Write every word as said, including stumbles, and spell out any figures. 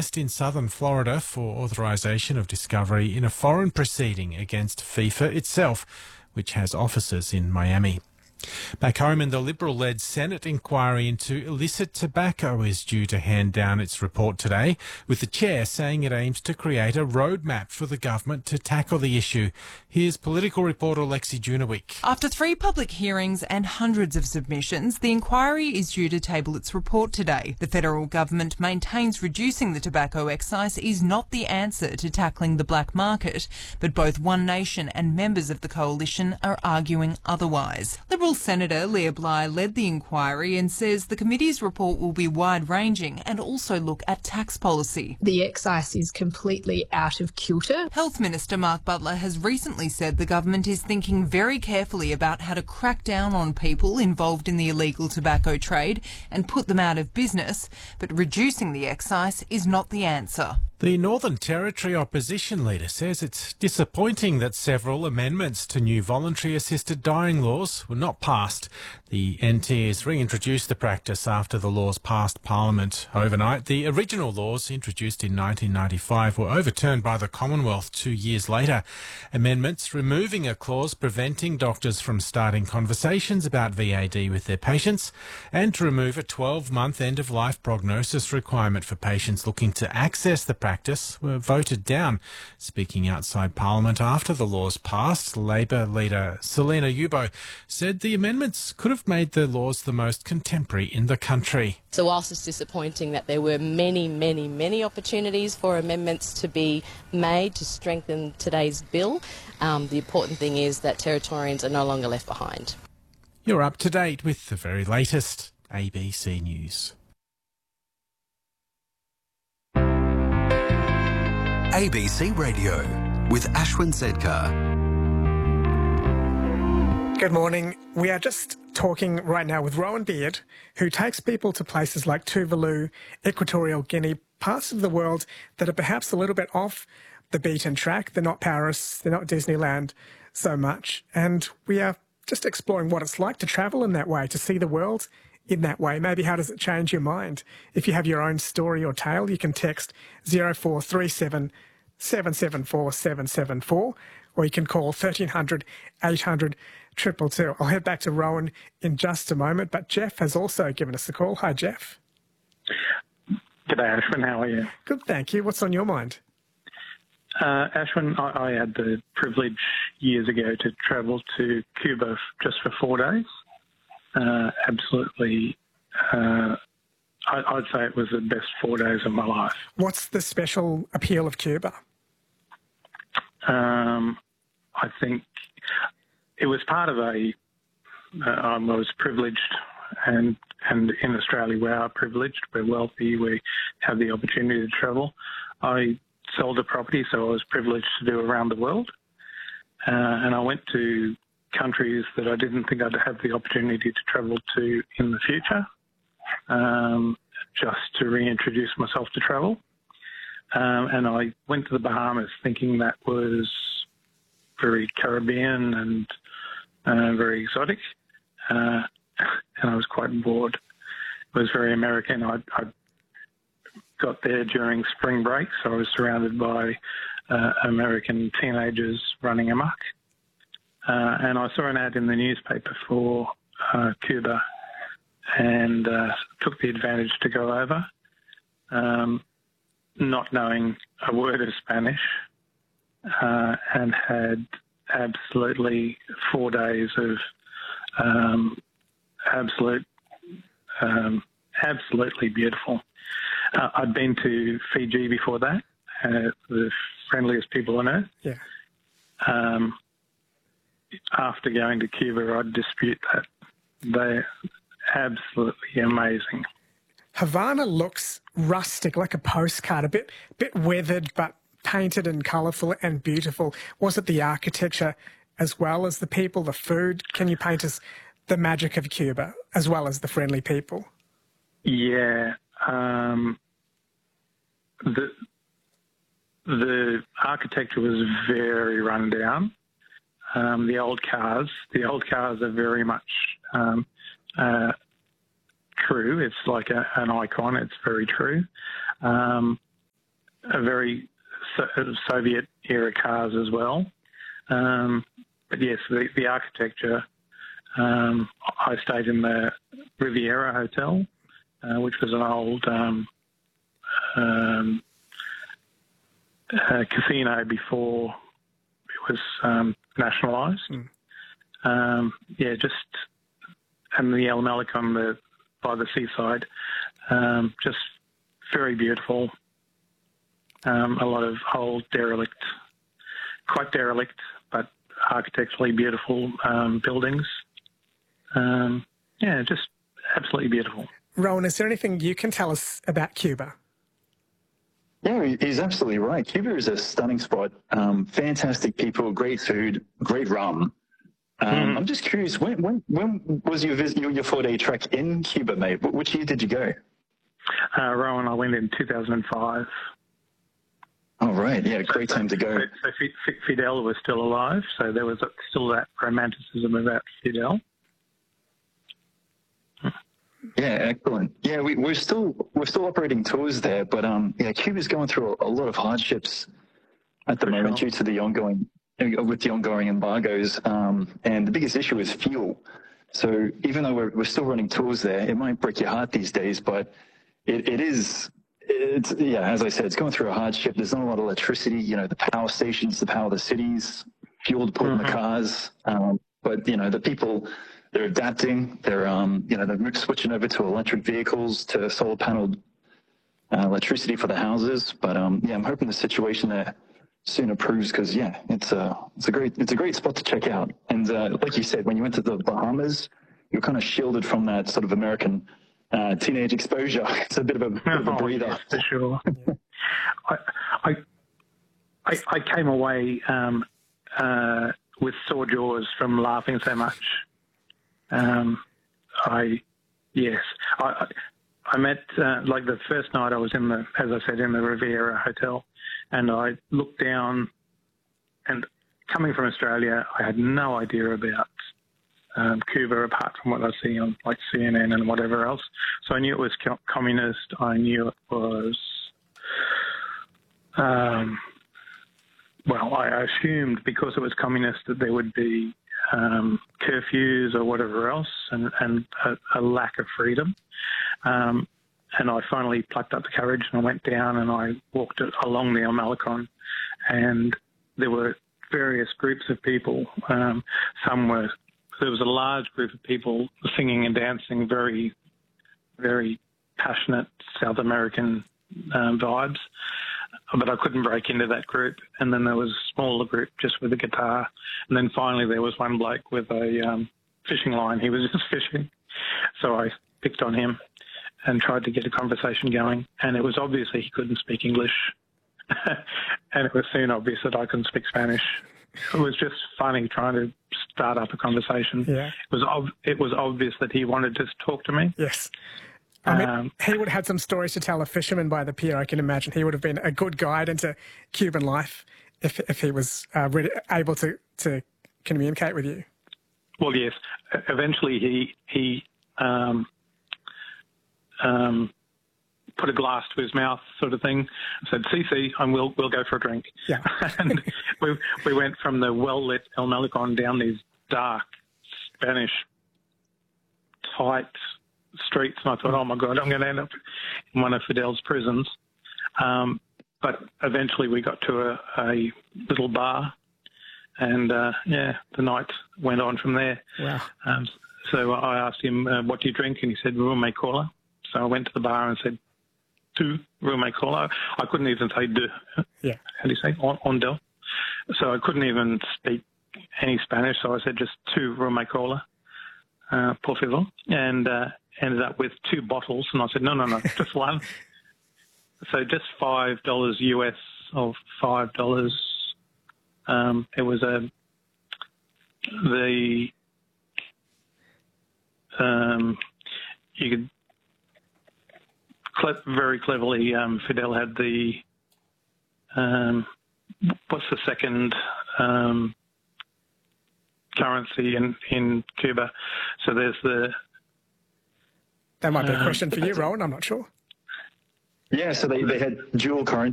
in southern Florida for authorisation of discovery in a foreign proceeding against FIFA itself, which has offices in Miami. Back home, in the Liberal-led Senate inquiry into illicit tobacco is due to hand down its report today, with the chair saying it aims to create a roadmap for the government to tackle the issue. Here's political reporter Lexi Junowick. After three public hearings and hundreds of submissions, the inquiry is due to table its report today. The federal government maintains reducing the tobacco excise is not the answer to tackling the black market, but both One Nation and members of the coalition are arguing otherwise. Liberal Senator Leah Bly led the inquiry and says the committee's report will be wide-ranging and also look at tax policy. The excise is completely out of kilter. Health Minister Mark Butler has recently said the government is thinking very carefully about how to crack down on people involved in the illegal tobacco trade and put them out of business, but reducing the excise is not the answer. The Northern Territory opposition leader says it's disappointing that several amendments to new voluntary assisted dying laws were not passed. The N T has reintroduced the practice after the laws passed Parliament overnight. The original laws, introduced in nineteen ninety-five, were overturned by the Commonwealth two years later. Amendments removing a clause preventing doctors from starting conversations about V A D with their patients, and to remove a twelve-month end-of-life prognosis requirement for patients looking to access the practice were voted down. Speaking outside Parliament after the laws passed, Labor leader Selena Yubo said the amendments could have made the laws the most contemporary in the country. So whilst it's disappointing that there were many, many, many opportunities for amendments to be made to strengthen today's bill, um, the important thing is that Territorians are no longer left behind. You're up to date with the very latest A B C News. A B C Radio with Ashwin Sedkar. Good morning. We are just talking right now with Rowan Beard, who takes people to places like Tuvalu, Equatorial Guinea, parts of the world that are perhaps a little bit off the beaten track. They're not Paris, they're not Disneyland so much. And we are just exploring what it's like to travel in that way, to see the world in that way. Maybe how does it change your mind? If you have your own story or tale, you can text zero four three seven, seven seven four, seven seven four, or you can call thirteen hundred, eight hundred, two two two. I'll head back to Rowan in just a moment, but Jeff has also given us a call. Hi, Jeff. G'day, Ashwin. How are you? Good, thank you. What's on your mind? Uh, Ashwin, I, I had the privilege years ago to travel to Cuba f- just for four days. Uh, absolutely, uh, I, I'd say it was the best four days of my life. What's the special appeal of Cuba? Um, I think it was part of a, uh, I was privileged, and, and in Australia we are privileged, we're wealthy, we have the opportunity to travel. I sold a property, so I was privileged to do around the world, uh, and I went to countries that I didn't think I'd have the opportunity to travel to in the future, um, just to reintroduce myself to travel. Um, and I went to the Bahamas thinking that was very Caribbean and uh, very exotic, uh, and I was quite bored. It was very American. I, I got there during spring break, so I was surrounded by uh, American teenagers running amok. Uh, and I saw an ad in the newspaper for uh, Cuba and uh, took the advantage to go over, um, not knowing a word of Spanish, uh, and had absolutely four days of um, absolute, um, absolutely beautiful. Uh, I'd been to Fiji before that, uh, the friendliest people on earth. Yeah. Um, after going to Cuba, I'd dispute that. They're absolutely amazing. Havana looks rustic, like a postcard, a bit bit weathered, but painted and colourful and beautiful. Was it the architecture as well as the people, the food? Can you paint us the magic of Cuba as well as the friendly people? Yeah. Um, the, the architecture was very run down. Um, the old cars, the old cars are very much um, uh, true. It's like a, an icon. It's very true. Um, a very so- Soviet-era cars as well. Um, but yes, the, the architecture, um, I stayed in the Riviera Hotel, uh, which was an old um, um, uh, casino before it was um, nationalised. Mm. Um, yeah, just, and the El Malecon the, by the seaside, um, just very beautiful. Um, a lot of old derelict, quite derelict, but architecturally beautiful um, buildings. Um, yeah, just absolutely beautiful. Rowan, is there anything you can tell us about Cuba? Yeah, he's absolutely right. Cuba is a stunning spot. Um, fantastic people, great food, great rum. Um, mm. I'm just curious, when, when, when was your visit, your, your four-day trek in Cuba, mate? Which year did you go? Uh, Rowan, I went in two thousand five. Oh, right. Yeah, great time to go. So, so Fidel was still alive, so there was still that romanticism about Fidel. Yeah, excellent. Yeah, we, we're still we're still operating tours there, but um, yeah, Cuba's going through a, a lot of hardships at the For moment sure. due to the ongoing with the ongoing embargoes, um, and the biggest issue is fuel. So even though we're we're still running tours there, it might break your heart these days, but it, it is. It's, yeah, as I said, it's going through a hardship. There's not a lot of electricity. You know, the power stations, the power of the cities, fuel to put mm-hmm. in the cars. Um, but, you know, the people, they're adapting. They're, um, you know, they're switching over to electric vehicles, to solar paneled uh, electricity for the houses. But, um, yeah, I'm hoping the situation there soon improves because, yeah, it's a, it's a great it's a great spot to check out. And uh, like you said, when you went to the Bahamas, you're kind of shielded from that sort of American Uh, teenage exposure. It's a bit of a, bit of a breather. Oh, yes, for sure. I, I, I, I came away um, uh, with sore jaws from laughing so much. Um, I, yes, I, I met uh, like the first night I was in the, as I said, in the Riviera Hotel, and I looked down, and coming from Australia, I had no idea about Um, Cuba, apart from what I see on like C N N and whatever else. So I knew it was communist. I knew it was, um, well, I assumed because it was communist that there would be um, curfews or whatever else and, and a, a lack of freedom. Um, and I finally plucked up the courage and I went down and I walked along the El Malecon, and there were various groups of people. Um, some were There was a large group of people singing and dancing, very, very passionate South American um, vibes, but I couldn't break into that group. And then there was a smaller group just with a guitar. And then finally there was one bloke with a um, fishing line. He was just fishing. So I picked on him and tried to get a conversation going. And it was obvious that he couldn't speak English. And it was soon obvious that I couldn't speak Spanish. It was just funny trying to start up a conversation. Yeah. It was ob- it was obvious that he wanted to talk to me. Yes. I mean, um, he would have had some stories to tell a fisherman by the pier, I can imagine. He would have been a good guide into Cuban life if if he was uh, really able to, to communicate with you. Well, yes. Eventually he, he um, um, put a glass to his mouth sort of thing. I said, see, see, and we'll, we'll go for a drink. Yeah. And we, we went from the well-lit El Malecon down these dark, Spanish, tight streets, and I thought, oh, my God, I'm going to end up in one of Fidel's prisons. Um, but eventually we got to a, a little bar, and, uh, yeah, the night went on from there. Wow. Um, so I asked him, uh, what do you drink? And he said, Rumi Cola. So I went to the bar and said, two Rumi Cola. I couldn't even say de. Yeah. How do you say? On, on del. So I couldn't even speak any Spanish, so I said just two Rumi Cola, uh, por favor, and uh, ended up with two bottles. And I said, no, no, no, just one. So just five dollars U S or five dollars. Um, it was a the um, you could cle- very cleverly um, Fidel had the um, what's the second um, currency in in Cuba? So there's the that might be a um, question for you, Rowan. I'm not sure. Yeah, so they, they had dual currency.